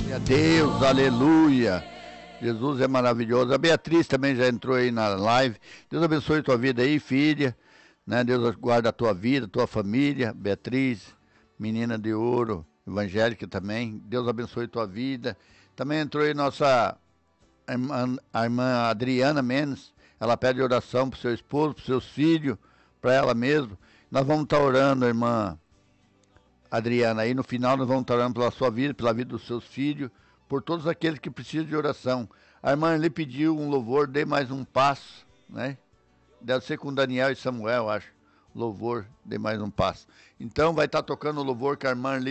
A Deus, aleluia. Jesus é maravilhoso. A Beatriz também já entrou aí na live. Deus abençoe a tua vida aí, filha. Né? Deus guarda a tua vida, tua família. Beatriz, menina de ouro, evangélica também. Deus abençoe a tua vida. Também entrou aí a irmã Adriana Mendes. Ela pede oração para o seu esposo, para os seus filhos, para ela mesma. Nós vamos estar orando, irmã Adriana, aí no final nós vamos estar orando pela sua vida, pela vida dos seus filhos, por todos aqueles que precisam de oração. A irmã lhe pediu um louvor, dê mais um passo, né? Deve ser com Daniel e Samuel, acho. Louvor, dê mais um passo. Então vai estar tocando o louvor que a irmã